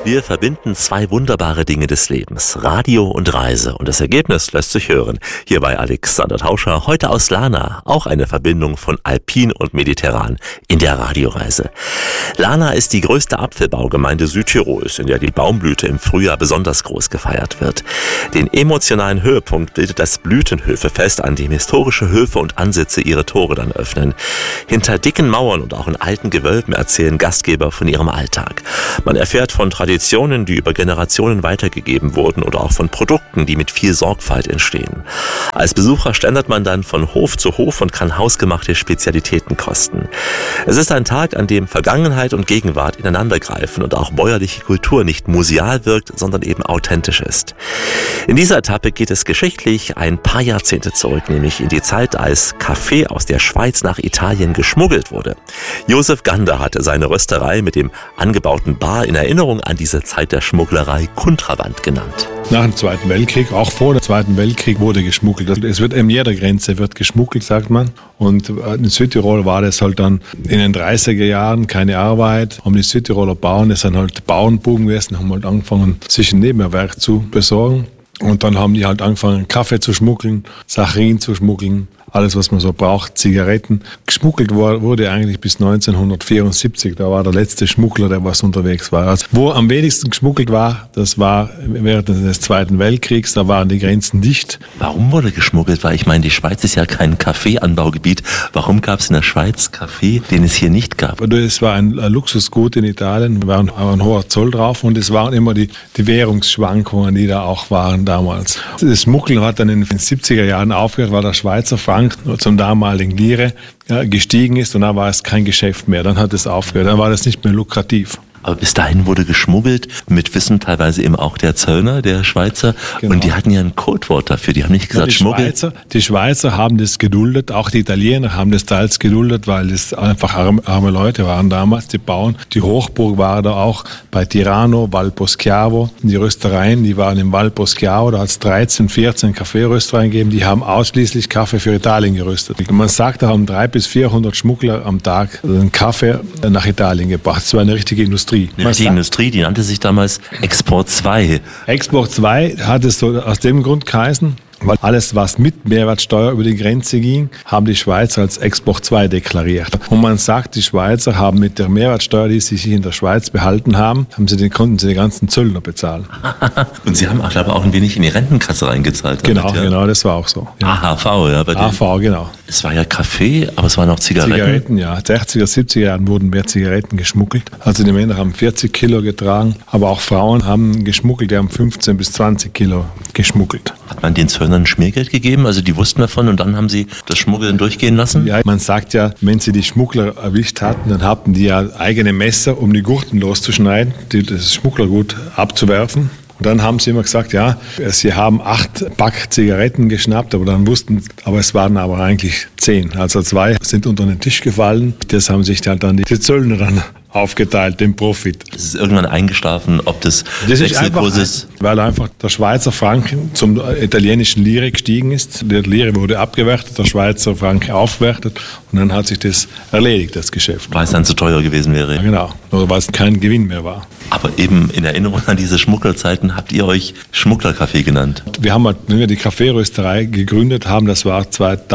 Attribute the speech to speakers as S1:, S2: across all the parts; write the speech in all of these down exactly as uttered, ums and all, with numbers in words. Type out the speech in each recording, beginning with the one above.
S1: Wir verbinden zwei wunderbare Dinge des Lebens, Radio und Reise. Und das Ergebnis lässt sich hören. Hier bei Alexander Tauscher, heute aus Lana. Auch eine Verbindung von Alpin und Mediterran in der Radioreise. Lana ist die größte Apfelbaugemeinde Südtirols, in der die Baumblüte im Frühjahr besonders groß gefeiert wird. Den emotionalen Höhepunkt bildet das Blütenhöfefest, an dem historische Höfe und Ansitze ihre Tore dann öffnen. Hinter dicken Mauern und auch in alten Gewölben erzählen Gastgeber von ihrem Alltag. Man erfährt von Traditionen, die über Generationen weitergegeben wurden oder auch von Produkten, die mit viel Sorgfalt entstehen. Als Besucher schlendert man dann von Hof zu Hof und kann hausgemachte Spezialitäten kosten. Es ist ein Tag, an dem Vergangenheit und Gegenwart ineinandergreifen und auch bäuerliche Kultur nicht museal wirkt, sondern eben authentisch ist. In dieser Etappe geht es geschichtlich ein paar Jahrzehnte zurück, nämlich in die Zeit, als Kaffee aus der Schweiz nach Italien geschmuggelt wurde. Josef Gander hatte seine Rösterei mit dem angebauten Bar in Erinnerung an diese Zeit der Schmugglerei Kontraband genannt.
S2: Nach dem Zweiten Weltkrieg, auch vor dem Zweiten Weltkrieg wurde geschmuggelt. Es wird an jeder Grenze wird geschmuggelt, sagt man. Und in Südtirol war das halt dann in den dreißiger Jahren keine Arbeit. Haben die Südtiroler Bauern, das sind halt Bauernbuben gewesen, haben halt angefangen, sich ein Nebenerwerb zu besorgen. Und dann haben die halt angefangen, Kaffee zu schmuggeln, Saccharin zu schmuggeln, alles, was man so braucht, Zigaretten. Geschmuggelt wurde eigentlich bis neunzehnhundertvierundsiebzig. Da war der letzte Schmuggler, der was unterwegs war. Also, wo am wenigsten geschmuggelt war, das war während des Zweiten Weltkriegs. Da waren die Grenzen dicht.
S1: Warum wurde geschmuggelt? Weil ich meine, die Schweiz ist ja kein Kaffeeanbaugebiet. Warum gab es in der Schweiz Kaffee, den es hier nicht gab?
S2: Es war ein Luxusgut in Italien. Da war ein, ein hoher Zoll drauf. Und es waren immer die, die Währungsschwankungen, die da auch waren damals. Das Schmuggeln hat dann in den siebziger Jahren aufgehört, weil der Schweizer Franken zum damaligen Lire ja, gestiegen ist und dann war es kein Geschäft mehr. Dann hat es aufgehört, dann war das nicht mehr lukrativ.
S1: Aber bis dahin wurde geschmuggelt, mit Wissen teilweise eben auch der Zöllner, der Schweizer. Genau. Und die hatten ja ein Codewort dafür, die haben nicht gesagt
S2: ja, die
S1: Schmuggel.
S2: Schweizer, die Schweizer haben das geduldet, auch die Italiener haben das teils geduldet, weil das einfach arme, arme Leute waren damals, die Bauern. Die Hochburg war da auch bei Tirano, Val Poschiavo. Die Röstereien, die waren im Val Poschiavo, da hat es dreizehn, vierzehn Kaffeeröstereien gegeben, die haben ausschließlich Kaffee für Italien geröstet. Und man sagt, da haben dreihundert bis vierhundert Schmuggler am Tag einen Kaffee nach Italien gebracht. Das war eine richtige Industrie.
S1: Eine richtige Industrie, die nannte sich damals Export zwei.
S2: Export zwei hat es so aus dem Grund geheißen, weil alles, was mit Mehrwertsteuer über die Grenze ging, haben die Schweizer als Export zwei deklariert. Und man sagt, die Schweizer haben mit der Mehrwertsteuer, die sie sich in der Schweiz behalten haben, haben sie den, konnten sie die ganzen Zöllner bezahlen.
S1: Und sie haben auch, glaube ich, auch ein wenig in die Rentenkasse reingezahlt.
S2: Genau,
S1: damit, ja?
S2: genau, das war auch so. Ja.
S1: A H V, ja. Bei
S2: A H V, genau.
S1: Es war ja Kaffee, aber es waren auch Zigaretten.
S2: Zigaretten, ja. In den sechziger, siebziger Jahren wurden mehr Zigaretten geschmuggelt. Also die Männer haben vierzig Kilo getragen, aber auch Frauen haben geschmuggelt, die haben fünfzehn bis zwanzig Kilo geschmuggelt.
S1: Hat man den Zöllnern Schmiergeld gegeben? Also die wussten davon und dann haben sie das Schmuggeln durchgehen lassen?
S2: Ja, man sagt ja, wenn sie die Schmuggler erwischt hatten, dann hatten die ja eigene Messer, um die Gurten loszuschneiden, die, das Schmugglergut abzuwerfen. Und dann haben sie immer gesagt, ja, sie haben acht Pack Zigaretten geschnappt, aber dann wussten, aber es waren aber eigentlich zehn. Also zwei sind unter den Tisch gefallen. Das haben sich halt dann die Zöllner dann aufgeteilt, den Profit.
S1: Es ist irgendwann eingeschlafen, ob das,
S2: das
S1: Wechselkurs ist.
S2: Weil einfach der Schweizer Franken zum italienischen Lire gestiegen ist. Der Lire wurde abgewertet, der Schweizer Franken aufgewertet und dann hat sich das erledigt, das Geschäft.
S1: Weil es dann zu teuer gewesen wäre.
S2: Ja, genau, oder weil es kein Gewinn mehr war.
S1: Aber eben in Erinnerung an diese Schmugglerzeiten habt ihr euch Schmugglercafé genannt.
S2: Wir haben halt, wenn wir die Kaffeerösterei gegründet haben, das war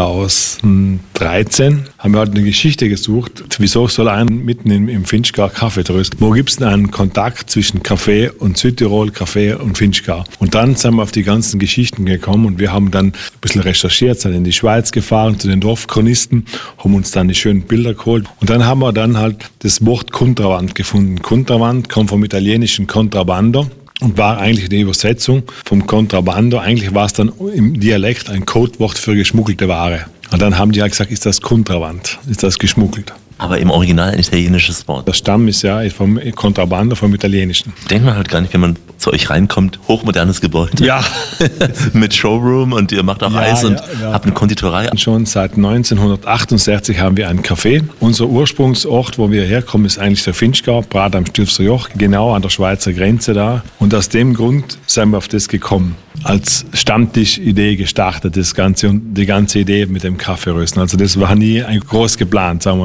S2: zweitausenddreizehn, haben wir halt eine Geschichte gesucht. Wieso soll einer mitten im, im Finchgau Kaffee rösten? Wo gibt es denn einen Kontakt zwischen Kaffee und Südtirol, Kaffee und Finchgau? Und dann sind wir auf die ganzen Geschichten gekommen und wir haben dann ein bisschen recherchiert, sind in die Schweiz gefahren zu den Dorfchronisten, haben uns dann die schönen Bilder geholt und dann haben wir dann halt das Wort Kontraband gefunden. Kontraband kommt vom italienischen Contrabbando und war eigentlich die Übersetzung vom Contrabbando. Eigentlich war es dann im Dialekt ein Codewort für geschmuggelte Ware. Und dann haben die halt gesagt, ist das Kontraband, ist das geschmuggelt.
S1: Aber im Original ein italienisches Wort.
S2: Der Stamm ist ja vom Contrabbando, vom Italienischen.
S1: Denkt man halt gar nicht, wenn man zu euch reinkommt, hochmodernes Gebäude.
S2: Ja.
S1: Mit Showroom und ihr macht auch ja, Eis und ja, ja. habt eine Konditorei.
S2: Schon seit neunzehnhundertachtundsechzig haben wir ein Café. Unser Ursprungsort, wo wir herkommen, ist eigentlich der Finchgau, Prad am Stilfser Joch, genau an der Schweizer Grenze da. Und aus dem Grund sind wir auf das gekommen. Als Stammtischidee gestartet, das Ganze und die ganze Idee mit dem Kaffeerösten. Also das war nie ein groß geplant, sagen wir so.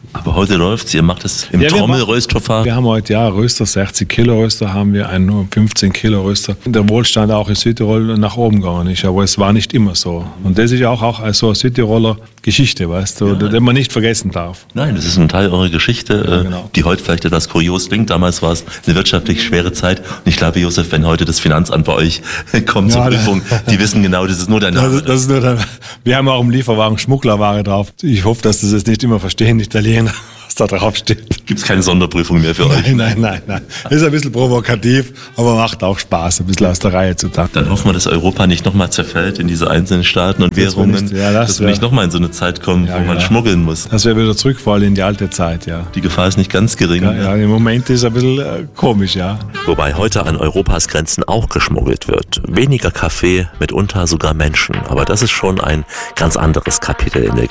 S1: Aber heute läuft's, ihr macht es im
S2: Ja, wir
S1: Trommelröstverfahren.
S2: Wir haben heute ja Röster, sechzig Kilo Röster haben wir, einen fünfzehn Kilo Röster. Der Wohlstand auch in Südtirol nach oben gegangen ist, aber es war nicht immer so. Und das ist auch, auch so eine Südtiroler Geschichte, weißt du, ja, die man nicht vergessen darf.
S1: Nein, das ist ein Teil eurer Geschichte,
S2: ja, genau.
S1: die heute vielleicht etwas kurios klingt. Damals war es eine wirtschaftlich schwere Zeit. Und ich glaube, Josef, wenn heute das Finanzamt bei euch kommt zur ja, Prüfung, die wissen genau, das ist nur dein Name.
S2: Das, das ist nur der, wir haben auch im Lieferwagen Schmugglerware drauf. Ich hoffe, dass das jetzt nicht immer verstehen, die Italiener, was da drauf steht.
S1: Gibt es keine Sonderprüfung mehr für
S2: nein,
S1: euch?
S2: Nein, nein, nein, nein. Ist ein bisschen provokativ, aber macht auch Spaß, ein bisschen aus der Reihe zu tanzen.
S1: Dann hoffen wir, dass Europa nicht nochmal zerfällt in diese einzelnen Staaten und das Währungen, nicht, ja, das dass wir nicht nochmal in so eine Zeit kommen, ja, wo man ja. schmuggeln muss.
S2: Dass wir wieder zurückfallen in die alte Zeit, ja.
S1: Die Gefahr ist nicht ganz gering.
S2: Ja, ja. Im Moment ist es ein bisschen äh, komisch, ja.
S1: Wobei heute an Europas Grenzen auch geschmuggelt wird. Weniger Kaffee, mitunter sogar Menschen. Aber das ist schon ein ganz anderes Kapitel in der